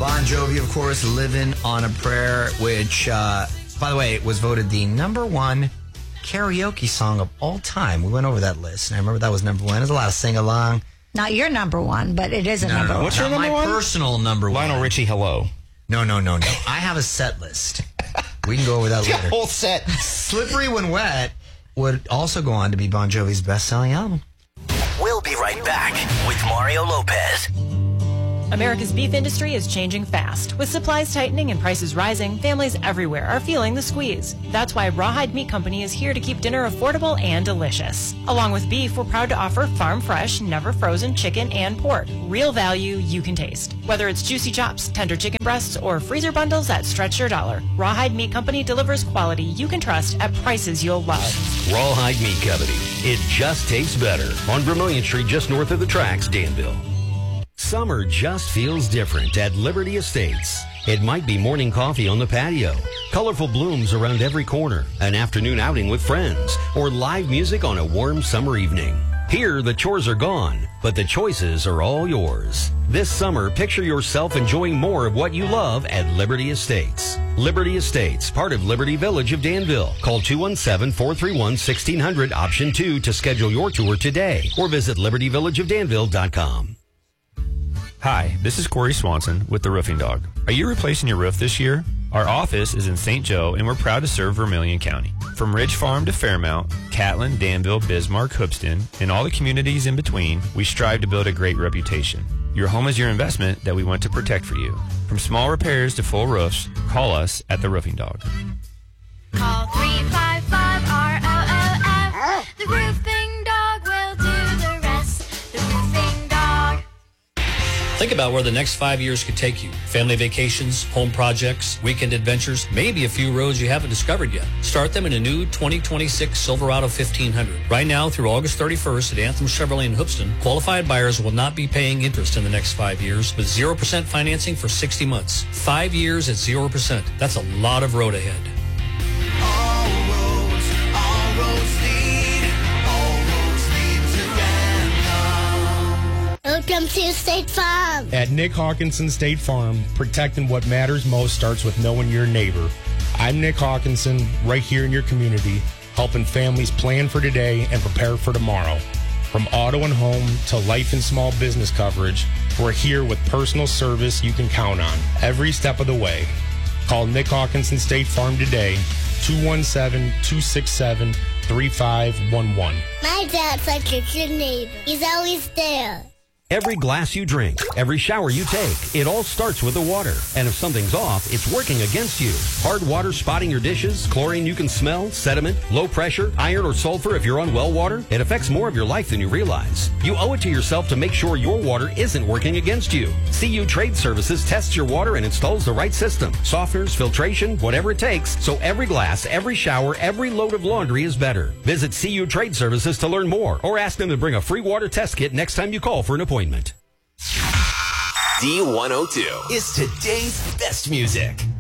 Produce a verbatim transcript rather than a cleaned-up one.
Bon Jovi, of course, Living on a Prayer, which, uh, by the way, was voted the number one karaoke song of all time. We went over that list, and I remember that was number one. There's a lot of sing-along. Not your number one, but it is a no, number no, one. What's your number my one? personal number one. Lionel Richie, Hello. No, no, no, no. I have a set list. We can go over that The later. whole set. Slippery When Wet would also go on to be Bon Jovi's best-selling album. We'll be right back with Mario Lopez. America's beef industry is changing fast. With supplies tightening and prices rising, families everywhere are feeling the squeeze. That's why Rawhide Meat Company is here to keep dinner affordable and delicious. Along with beef, we're proud to offer farm fresh, never frozen chicken and pork. Real value you can taste. Whether it's juicy chops, tender chicken breasts, or freezer bundles that stretch your dollar, Rawhide Meat Company delivers quality you can trust at prices you'll love. Rawhide Meat Company. It just tastes better. On Vermilion Street, just north of the tracks, Danville. Summer just feels different at Liberty Estates. It might be morning coffee on the patio, colorful blooms around every corner, an afternoon outing with friends, or live music on a warm summer evening. Here, the chores are gone, but the choices are all yours. This summer, picture yourself enjoying more of what you love at Liberty Estates. Liberty Estates, part of Liberty Village of Danville. Call two one seven, four three one, sixteen hundred, option two to schedule your tour today, or visit liberty village of danville dot com. Hi, this is Corey Swanson with The Roofing Dog. Are you replacing your roof this year? Our office is in Saint Joe, and we're proud to serve Vermilion County. From Ridge Farm to Fairmount, Catlin, Danville, Bismarck, Hoopston, and all the communities in between, we strive to build a great reputation. Your home is your investment that we want to protect for you. From small repairs to full roofs, call us at The Roofing Dog. Call three five five R O O F. The Roofing Dog will do the rest. The Roofing Dog. Think about where the next five years could take you. Family vacations, home projects, weekend adventures, maybe a few roads you haven't discovered yet. Start them in a new twenty twenty-six Silverado fifteen hundred. Right now through August thirty-first at Anthem Chevrolet in Hoopston, qualified buyers will not be paying interest in the next five years with zero percent financing for sixty months. Five years at zero percent. That's a lot of road ahead. Welcome to State Farm. At Nick Hawkinson State Farm, protecting what matters most starts with knowing your neighbor. I'm Nick Hawkinson, right here in your community, helping families plan for today and prepare for tomorrow. From auto and home to life and small business coverage, we're here with personal service you can count on every step of the way. Call Nick Hawkinson State Farm today, two one seven, two six seven, three five one one. My dad's like a good neighbor. He's always there. Every glass you drink, every shower you take, it all starts with the water. And if something's off, it's working against you. Hard water spotting your dishes, chlorine you can smell, sediment, low pressure, iron or sulfur if you're on well water, it affects more of your life than you realize. You owe it to yourself to make sure your water isn't working against you. C U Trade Services tests your water and installs the right system. Softeners, filtration, whatever it takes, so every glass, every shower, every load of laundry is better. Visit C U Trade Services to learn more or ask them to bring a free water test kit next time you call for an appointment. D one oh two is today's best music.